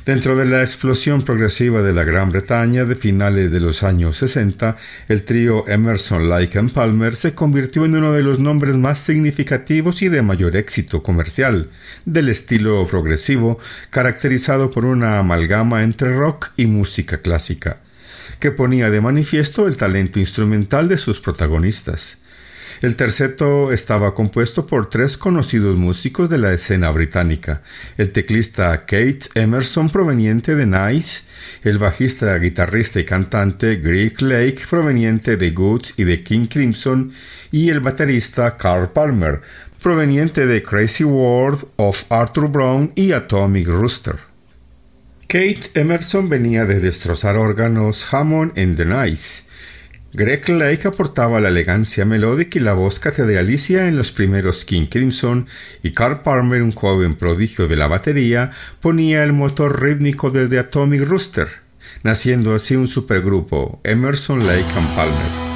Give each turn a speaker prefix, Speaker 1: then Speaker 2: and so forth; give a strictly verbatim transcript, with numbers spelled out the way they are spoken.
Speaker 1: Dentro de la explosión progresiva de la Gran Bretaña de finales de los años sesenta, el trío Emerson, Lake and Palmer se convirtió en uno de los nombres más significativos y de mayor éxito comercial del estilo progresivo, caracterizado por una amalgama entre rock y música clásica, que ponía de manifiesto el talento instrumental de sus protagonistas. El terceto estaba compuesto por tres conocidos músicos de la escena británica: el teclista Keith Emerson, proveniente de Nice, el bajista, guitarrista y cantante Greg Lake, proveniente de Goods y de King Crimson, y el baterista Carl Palmer, proveniente de Crazy World of Arthur Brown y Atomic Rooster. Keith Emerson venía de destrozar órganos Hammond en The Nice. Greg Lake aportaba la elegancia melódica y la voz catedralicia en los primeros King Crimson, y Carl Palmer, un joven prodigio de la batería, ponía el motor rítmico desde Atomic Rooster, naciendo así un supergrupo, Emerson, Lake and Palmer.